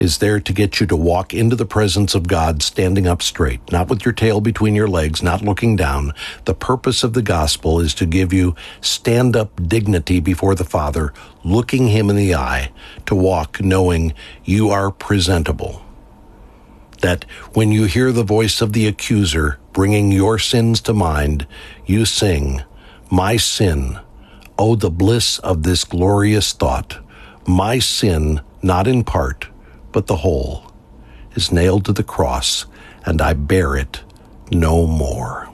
is there to get you to walk into the presence of God standing up straight, not with your tail between your legs, not looking down. The purpose of the gospel is to give you stand-up dignity before the Father, looking him in the eye, to walk knowing you are presentable. That when you hear the voice of the accuser bringing your sins to mind, you sing, "My sin, oh, the bliss of this glorious thought, my sin, not in part, but the whole, is nailed to the cross, and I bear it no more."